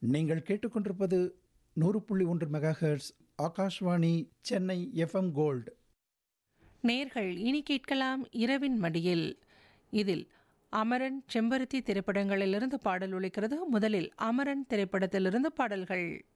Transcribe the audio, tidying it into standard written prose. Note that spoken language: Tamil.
நீங்கள் கேட்டுக்கொண்டிருப்பது 100.1 megahertz Akashvani Chennai FM gold. நேர்கள் இனி கேட்கலாம் இரவின் மடியில். இதில் அமரன், செம்பருத்தி திரைப்படங்களிலிருந்து பாடல் ஒலிக்கிறது. முதலில் அமரன் திரைப்படத்திலிருந்து பாடல்கள்.